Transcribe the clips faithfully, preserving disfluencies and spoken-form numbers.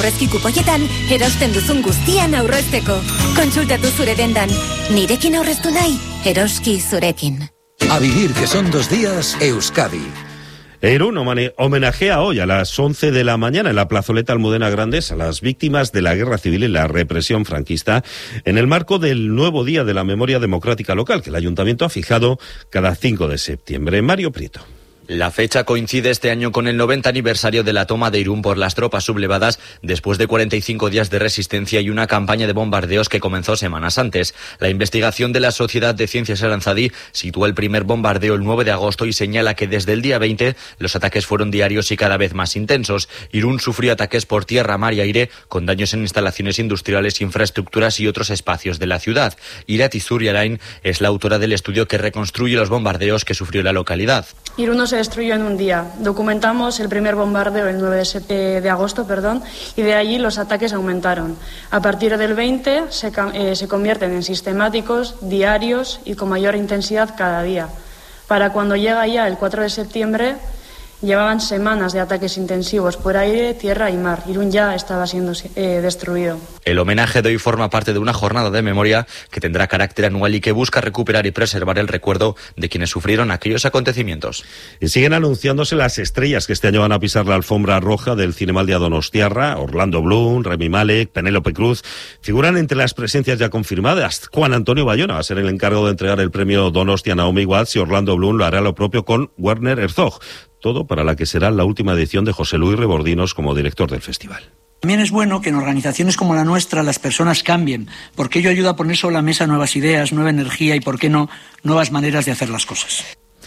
Aurrezki kupoietan, erosten duzun guztian aurrezteko. Kontsultatu zure dendan. Nirekin aurreztu nahi, eroski zurekin. A vivir que son dos días, Euskadi. Irún homenajea hoy a las once de la mañana en la plazoleta Almudena Grandes a las víctimas de la guerra civil y la represión franquista en el marco del nuevo Día de la Memoria Democrática Local que el Ayuntamiento ha fijado cada cinco de septiembre. Mario Prieto. La fecha coincide este año con el noventa aniversario de la toma de Irún por las tropas sublevadas después de cuarenta y cinco días de resistencia y una campaña de bombardeos que comenzó semanas antes. La investigación de la Sociedad de Ciencias Aranzadi sitúa el primer bombardeo el nueve de agosto y señala que desde el día veinte los ataques fueron diarios y cada vez más intensos. Irún sufrió ataques por tierra, mar y aire con daños en instalaciones industriales, infraestructuras y otros espacios de la ciudad. Irati Zuriarain es la autora del estudio que reconstruye los bombardeos que sufrió la localidad. Irún no se destruyó en un día. Documentamos el primer bombardeo el nueve de agosto, perdón, y de allí los ataques aumentaron. A partir del veinte se, eh, se convierten en sistemáticos, diarios y con mayor intensidad cada día. Para cuando llega ya el cuatro de septiembre, llevaban semanas de ataques intensivos por aire, tierra y mar. Irún ya estaba siendo eh, destruido. El homenaje de hoy forma parte de una jornada de memoria que tendrá carácter anual y que busca recuperar y preservar el recuerdo de quienes sufrieron aquellos acontecimientos. Y siguen anunciándose las estrellas que este año van a pisar la alfombra roja del Cinemaldia Donostiarra. Orlando Bloom, Rami Malek, Penélope Cruz figuran entre las presencias ya confirmadas. Juan Antonio Bayona va a ser el encargado de entregar el premio Donostia Naomi Watts y Orlando Bloom lo hará lo propio con Werner Herzog. Todo para la que será la última edición de José Luis Rebordinos como director del festival. También es bueno que en organizaciones como la nuestra las personas cambien, porque ello ayuda a poner sobre la mesa nuevas ideas, nueva energía y, por qué no, nuevas maneras de hacer las cosas.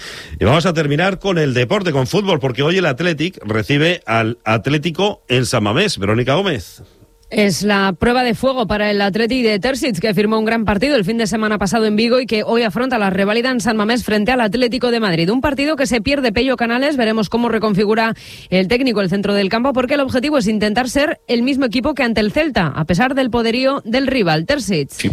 Y vamos a terminar con el deporte, con fútbol, porque hoy el Athletic recibe al Atlético en San Mamés. Verónica Gómez. Es la prueba de fuego para el Athletic de Terzic, que firmó un gran partido el fin de semana pasado en Vigo y que hoy afronta la reválida en San Mamés frente al Atlético de Madrid. Un partido que se pierde Pello Canales. Veremos cómo reconfigura el técnico el centro del campo, porque el objetivo es intentar ser el mismo equipo que ante el Celta, a pesar del poderío del rival, Terzic. Si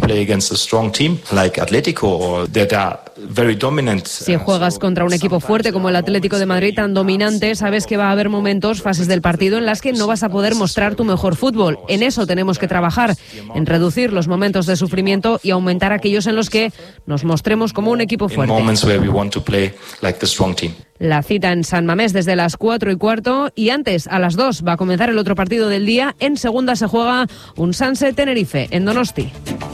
juegas contra un equipo fuerte como el Atlético de Madrid, tan dominante, sabes que va a haber momentos, fases del partido, en las que no vas a poder mostrar tu mejor fútbol. En eso tenemos que trabajar, en reducir los momentos de sufrimiento y aumentar aquellos en los que nos mostremos como un equipo fuerte. La cita en San Mamés desde las cuatro y cuarto, y antes, a las dos, va a comenzar el otro partido del día. En segunda se juega un Sanse Tenerife en Donosti.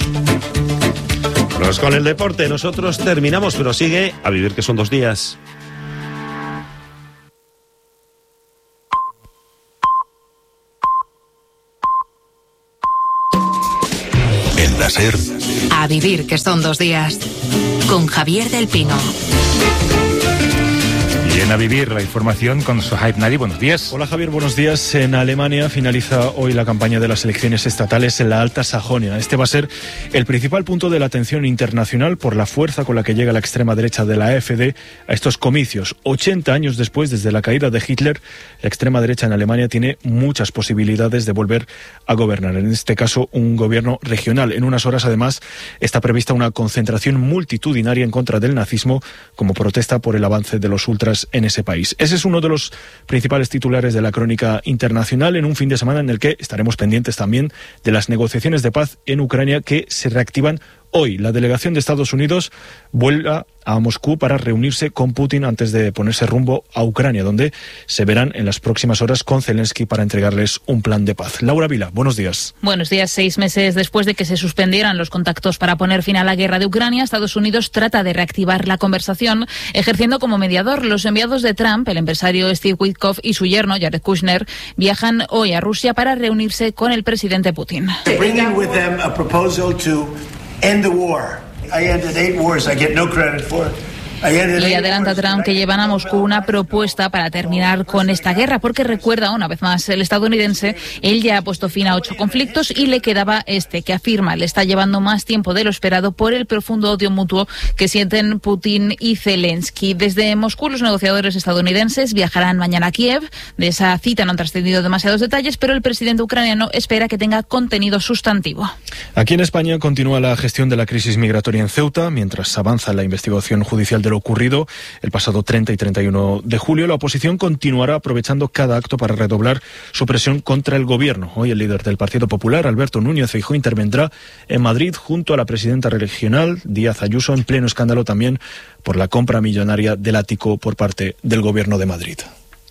Pues con el deporte nosotros terminamos, pero sigue A Vivir que son dos días. En la SER. A Vivir que son dos días. Con Javier del Pino. A Vivir, la información con Sohaib Nadi. Buenos días. Hola Javier, buenos días. En Alemania finaliza hoy la campaña de las elecciones estatales en la Alta Sajonia. Este va a ser el principal punto de la atención internacional por la fuerza con la que llega la extrema derecha de la AfD a estos comicios. ochenta años después, desde la caída de Hitler, la extrema derecha en Alemania tiene muchas posibilidades de volver a gobernar. En este caso, un gobierno regional. En unas horas, además, está prevista una concentración multitudinaria en contra del nazismo como protesta por el avance de los ultras en ese país. Ese es uno de los principales titulares de la crónica internacional en un fin de semana en el que estaremos pendientes también de las negociaciones de paz en Ucrania que se reactivan hoy. La delegación de Estados Unidos vuelve a Moscú para reunirse con Putin antes de ponerse rumbo a Ucrania, donde se verán en las próximas horas con Zelensky para entregarles un plan de paz. Laura Vila, buenos días. Buenos días. Seis meses después de que se suspendieran los contactos para poner fin a la guerra de Ucrania, Estados Unidos trata de reactivar la conversación, ejerciendo como mediador. Los enviados de Trump, el empresario Steve Witkoff y su yerno Jared Kushner, viajan hoy a Rusia para reunirse con el presidente Putin. End the war. I ended eight wars. I get no credit for it. Y adelanta Trump que llevan a Moscú una propuesta para terminar con esta guerra, porque recuerda una vez más el estadounidense, él ya ha puesto fin a ocho conflictos y le quedaba este, que afirma le está llevando más tiempo de lo esperado por el profundo odio mutuo que sienten Putin y Zelensky. Desde Moscú, los negociadores estadounidenses viajarán mañana a Kiev. De esa cita no han trascendido demasiados detalles, pero el presidente ucraniano espera que tenga contenido sustantivo. Aquí en España continúa la gestión de la crisis migratoria en Ceuta, mientras avanza la investigación judicial de de lo ocurrido el pasado treinta y treinta y uno de julio. La oposición continuará aprovechando cada acto para redoblar su presión contra el gobierno. Hoy el líder del Partido Popular, Alberto Núñez Feijóo, intervendrá en Madrid junto a la presidenta regional, Díaz Ayuso, en pleno escándalo también por la compra millonaria del ático por parte del gobierno de Madrid.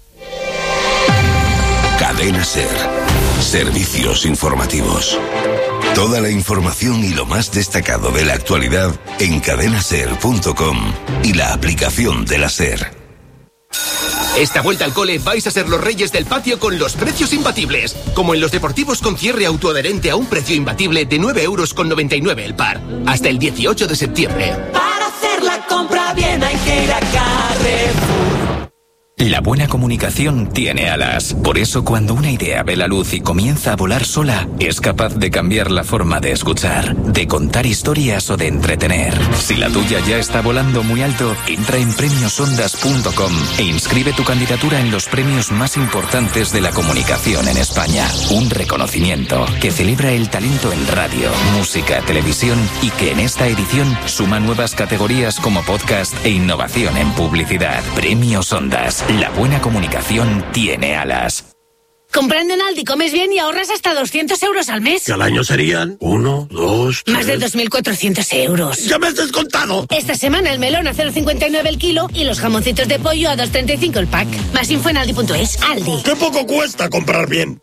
Cadena SER. Servicios informativos. Toda la información y lo más destacado de la actualidad en cadena ser punto com y la aplicación de la SER. Esta vuelta al cole vais a ser los reyes del patio con los precios imbatibles. Como en los deportivos con cierre autoadherente a un precio imbatible de nueve euros con noventa y nueve el par. Hasta el dieciocho de septiembre. Para hacer la compra bien hay que ir a Carrefour. La buena comunicación tiene alas. Por eso, cuando una idea ve la luz y comienza a volar sola, es capaz de cambiar la forma de escuchar, de contar historias o de entretener. Si la tuya ya está volando muy alto, entra en premios ondas punto com e inscribe tu candidatura en los premios más importantes de la comunicación en España. Un reconocimiento que celebra el talento en radio, música, televisión y que en esta edición suma nuevas categorías como podcast e innovación en publicidad. Premios Ondas. La buena comunicación tiene alas. Comprando en Aldi comes bien y ahorras hasta doscientos euros al mes. Que al año serían uno, dos, tres... Más de dos mil cuatrocientos euros. ¡Ya me has descontado! Esta semana el melón a cero coma cincuenta y nueve el kilo y los jamoncitos de pollo a dos coma treinta y cinco el pack. Más info en aldi punto es. Aldi. ¡Qué poco cuesta comprar bien!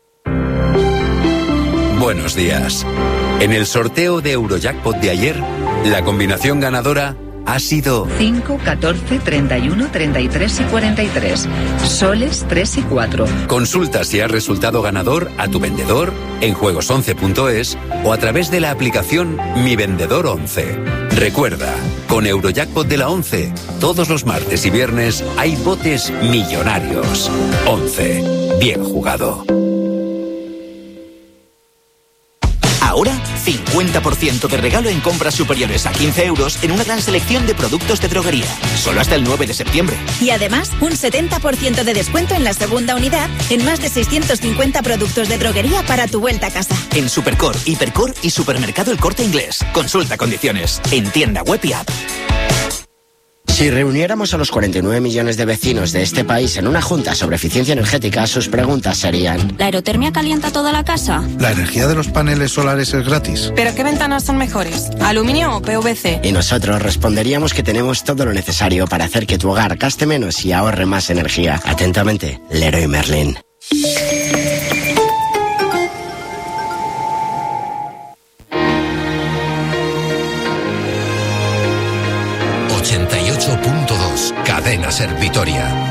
Buenos días. En el sorteo de Eurojackpot de ayer, la combinación ganadora ha sido cinco, catorce, treinta y uno, treinta y tres y cuarenta y tres. Soles tres y cuatro. Consulta si has resultado ganador a tu vendedor en juegos once punto es o a través de la aplicación Mi Vendedor once. Recuerda, con Eurojackpot de la once, todos los martes y viernes hay botes millonarios. once. Bien jugado. Ahora, cincuenta por ciento de regalo en compras superiores a quince euros en una gran selección de productos de droguería. Solo hasta el nueve de septiembre. Y además, un setenta por ciento de descuento en la segunda unidad en más de seiscientos cincuenta productos de droguería para tu vuelta a casa. En Supercor, Hipercor y Supermercado El Corte Inglés. Consulta condiciones. En tienda web y app. Si reuniéramos a los cuarenta y nueve millones de vecinos de este país en una junta sobre eficiencia energética, sus preguntas serían: ¿la aerotermia calienta toda la casa? ¿La energía de los paneles solares es gratis? ¿Pero qué ventanas son mejores? ¿Aluminio o P V C? Y nosotros responderíamos que tenemos todo lo necesario para hacer que tu hogar gaste menos y ahorre más energía. Atentamente, Leroy Merlin. ochenta y ocho punto dos, Cadena SER Vitoria.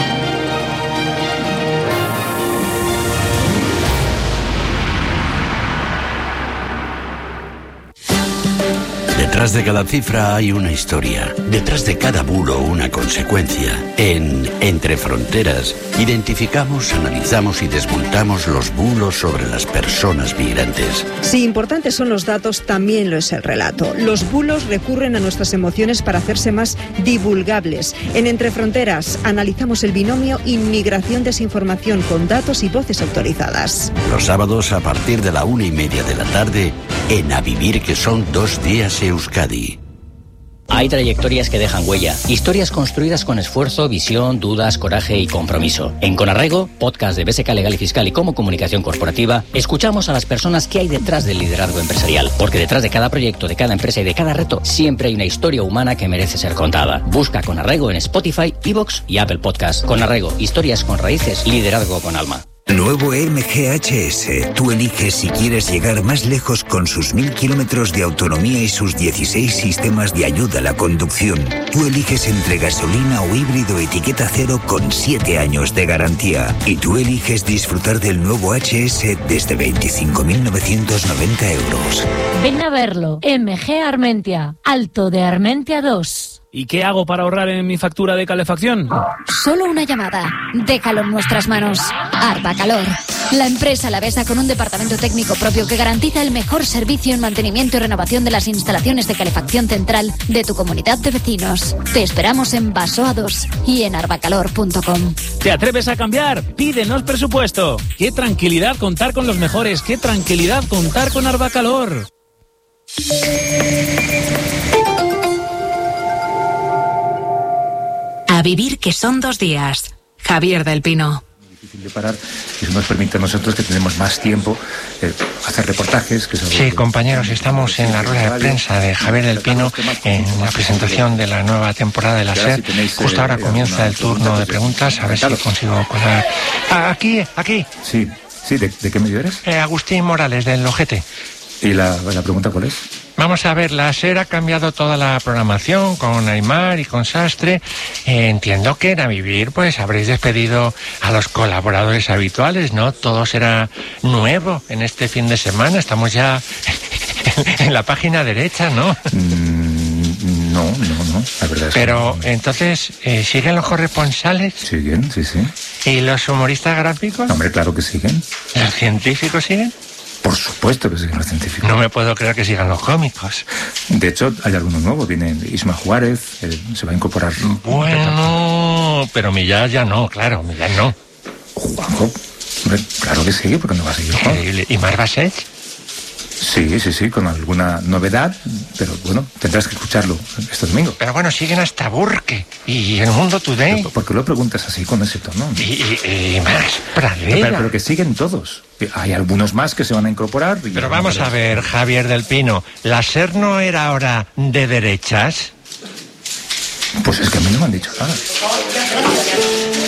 Detrás de cada cifra hay una historia. Detrás de cada bulo una consecuencia. En Entre Fronteras identificamos, analizamos y desmontamos los bulos sobre las personas migrantes. Si importantes son los datos, también lo es el relato. Los bulos recurren a nuestras emociones para hacerse más divulgables. En Entre Fronteras analizamos el binomio inmigración-desinformación con datos y voces autorizadas. Los sábados a partir de la una y media de la tarde en A Vivir, que son dos días Euskadi. Hay trayectorias que dejan huella, historias construidas con esfuerzo, visión, dudas, coraje y compromiso. En Con Arraigo, podcast de B S K Legal y Fiscal y como comunicación corporativa, escuchamos a las personas que hay detrás del liderazgo empresarial, porque detrás de cada proyecto, de cada empresa y de cada reto, siempre hay una historia humana que merece ser contada. Busca Con Arraigo en Spotify, iVoox y Apple Podcast. Con Arraigo, historias con raíces, liderazgo con alma. Nuevo E M G H S. Tú eliges si quieres llegar más lejos con sus mil kilómetros de autonomía y sus dieciséis sistemas de ayuda a la conducción. Tú eliges entre gasolina o híbrido etiqueta cero con siete años de garantía. Y tú eliges disfrutar del nuevo H S desde veinticinco mil novecientos noventa euros. Ven a verlo. M G Armentia. Alto de Armentia dos. ¿Y qué hago para ahorrar en mi factura de calefacción? Solo una llamada. Déjalo en nuestras manos. Arbacalor. La empresa alavesa con un departamento técnico propio que garantiza el mejor servicio en mantenimiento y renovación de las instalaciones de calefacción central de tu comunidad de vecinos. Te esperamos en Basoa dos y en arbacalor punto com. ¿Te atreves a cambiar? Pídenos presupuesto. Qué tranquilidad contar con los mejores. Qué tranquilidad contar con Arbacalor. vivir que son dos días. Javier del Pino. De parar, y eso nos permite a nosotros, que tenemos más tiempo, eh, hacer reportajes. Que sí, compañeros, estamos en la rueda de prensa de Javier del Pino en la presentación de la nueva temporada de la SER. Justo ahora comienza el turno de preguntas, a ver si consigo colar. Ah, aquí, aquí. Sí, sí, ¿de, de qué medio eres? Eh, Agustín Morales, del Ojete. ¿Y la, la pregunta cuál es? Vamos a ver, la SER ha cambiado toda la programación con Aymar y con Sastre. Eh, entiendo que en A Vivir pues habréis despedido a los colaboradores habituales, ¿no? Todo será nuevo en este fin de semana. Estamos ya en la página derecha, ¿no? Mm, no, no, no, la verdad es Pero que no. entonces, eh, ¿siguen los corresponsales? Siguen, sí, sí. ¿Y los humoristas gráficos? Hombre, claro que siguen. ¿Los científicos siguen? Por supuesto que siguen los científicos. No me puedo creer que sigan los cómicos. De hecho, hay alguno nuevo. Viene Isma Juárez, eh, se va a incorporar. Bueno, pero Millán ya no, claro, Millán no. Juanjo, hombre, claro que sigue, porque no va a seguir Juanjo. ¿Y Mar Bassett? Sí, sí, sí, con alguna novedad, pero bueno, tendrás que escucharlo este domingo. Pero bueno, siguen hasta Burke y El Mundo Today. ¿Por qué lo preguntas así, con ese tono? Y, y, y más Pradera. Pero, pero que siguen todos. Hay algunos más que se van a incorporar. Y pero vamos a ver, Javier del Pino, ¿la SER no era ahora de derechas? Pues es que a mí no me han dicho nada.